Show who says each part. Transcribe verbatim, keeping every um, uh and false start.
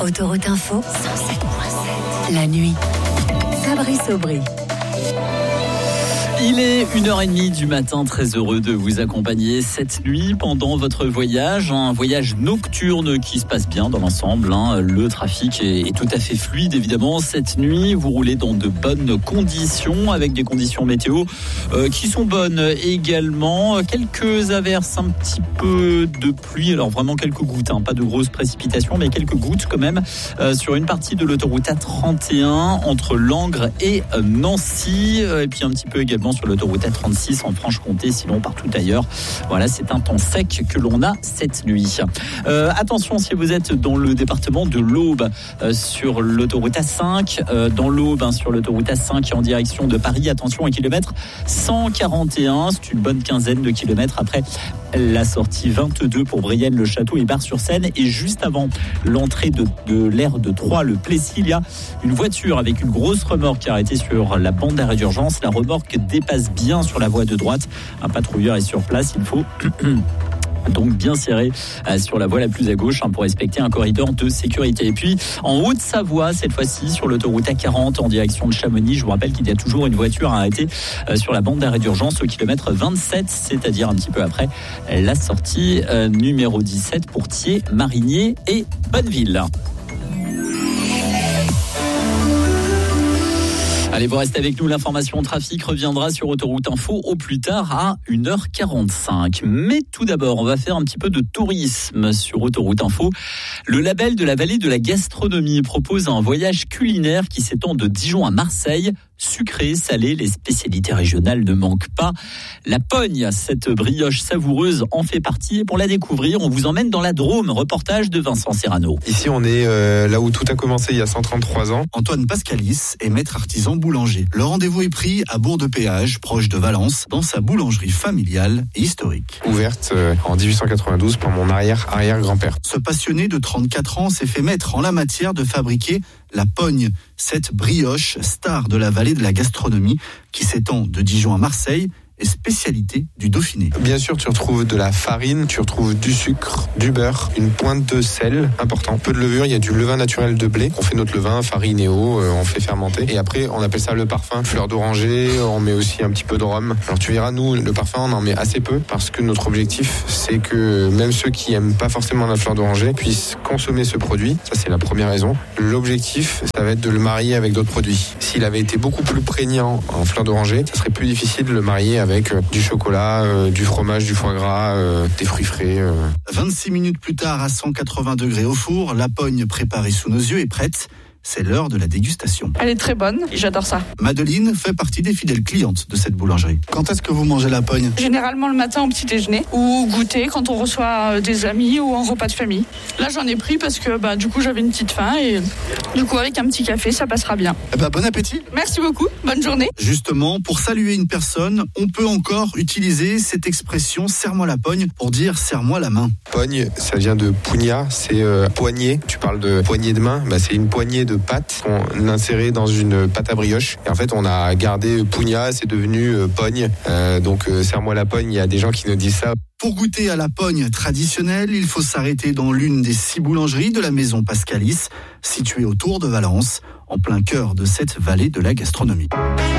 Speaker 1: Autoroute Info, cent sept virgule sept. La nuit. Fabrice Aubry.
Speaker 2: Il est une heure trente du matin, très heureux de vous accompagner cette nuit pendant votre voyage. Un voyage nocturne qui se passe bien dans l'ensemble. Hein. Le trafic est, est tout à fait fluide, évidemment. Cette nuit, vous roulez dans de bonnes conditions, avec des conditions météo euh, qui sont bonnes également. Quelques averses, un petit peu de pluie. Alors vraiment quelques gouttes, hein. Pas de grosses précipitations, mais quelques gouttes quand même euh, sur une partie de l'autoroute A trente et un entre Langres et Nancy. Euh, et puis un petit peu également sur l'autoroute A trente-six en Franche-Comté, sinon partout ailleurs. Voilà, c'est un temps sec que l'on a cette nuit. Euh, attention si vous êtes dans le département de l'Aube, euh, sur l'autoroute A cinq, euh, dans l'Aube, hein, sur l'autoroute A cinq en direction de Paris, attention au kilomètre cent quarante et un, c'est une bonne quinzaine de kilomètres après la sortie vingt-deux pour Brienne-le-Château et Bar-sur-Seine. Et juste avant l'entrée de, de l'aire de Troyes, le Plessis, il y a une voiture avec une grosse remorque qui est arrêtée sur la bande d'arrêt d'urgence. La remorque dépasse bien sur la voie de droite. Un patrouilleur est sur place. Il faut donc bien serré sur la voie la plus à gauche pour respecter un corridor de sécurité. Et puis en Haute-Savoie, cette fois-ci sur l'autoroute A quarante en direction de Chamonix, je vous rappelle qu'il y a toujours une voiture arrêtée sur la bande d'arrêt d'urgence au kilomètre vingt-sept, c'est-à-dire un petit peu après la sortie numéro dix-sept pour Thiers, Marigné et Bonneville. Allez, vous restez avec nous, l'information trafic reviendra sur Autoroute Info au plus tard à une heure quarante-cinq. Mais tout d'abord, on va faire un petit peu de tourisme sur Autoroute Info. Le label de la vallée de la gastronomie propose un voyage culinaire qui s'étend de Dijon à Marseille. Sucré, salé, les spécialités régionales ne manquent pas. La Pogne, cette brioche savoureuse, en fait partie. Et pour la découvrir, on vous emmène dans la Drôme. Reportage de Vincent Serrano.
Speaker 3: Ici, on est euh, là où tout a commencé il y a cent trente-trois ans.
Speaker 4: Antoine Pascalis est maître artisan boulanger. Le rendez-vous est pris à Bourg-de-Péage, proche de Valence, dans sa boulangerie familiale et historique.
Speaker 3: Ouverte euh, en dix-huit cent quatre-vingt-douze par mon arrière-arrière-grand-père.
Speaker 4: Ce passionné de trente-quatre ans s'est fait maître en la matière de fabriquer la Pogne, cette brioche star de la vallée de la gastronomie qui s'étend de Dijon à Marseille et spécialité du Dauphiné.
Speaker 3: Bien sûr, tu retrouves de la farine, tu retrouves du sucre, du beurre, une pointe de sel, important, peu de levure, il y a du levain naturel de blé. On fait notre levain, farine et eau, euh, on fait fermenter. Et après, on appelle ça le parfum, fleur d'oranger, on met aussi un petit peu de rhum. Alors tu verras, nous, le parfum, on en met assez peu parce que notre objectif, c'est que même ceux qui aiment pas forcément la fleur d'oranger puissent consommer ce produit. Ça, c'est la première raison. L'objectif, ça va être de le marier avec d'autres produits. S'il avait été beaucoup plus prégnant en fleur d'oranger, ça serait plus difficile de le marier avec avec du chocolat, euh, du fromage, du foie gras, euh, des fruits frais. Euh.
Speaker 4: vingt-six minutes plus tard, à cent quatre-vingts degrés au four, la Pogne préparée sous nos yeux est prête. C'est l'heure de la dégustation.
Speaker 5: Elle est très bonne et j'adore ça.
Speaker 4: Madeline fait partie des fidèles clientes de cette boulangerie. Quand est-ce que vous mangez la Pogne ?
Speaker 5: Généralement le matin au petit déjeuner ou goûter quand on reçoit des amis ou en repas de famille. Là j'en ai pris parce que bah, du coup j'avais une petite faim et du coup avec un petit café ça passera bien.
Speaker 4: Eh ben, bon appétit.
Speaker 5: Merci beaucoup, bonne journée.
Speaker 4: Justement, pour saluer une personne, on peut encore utiliser cette expression « serre-moi la pogne » pour dire « serre-moi la main ».
Speaker 3: Pogne, ça vient de pugna, c'est euh, poignée. Tu parles de poignée de main, bah, c'est une poignée de pâte qu'on insérait dans une pâte à brioche. Et en fait, on a gardé pugna, c'est devenu euh, pogne. Euh, donc, euh, serre-moi la pogne, il y a des gens qui nous disent ça.
Speaker 4: Pour goûter à la pogne traditionnelle, il faut s'arrêter dans l'une des six boulangeries de la maison Pascalis, située autour de Valence, en plein cœur de cette vallée de la gastronomie.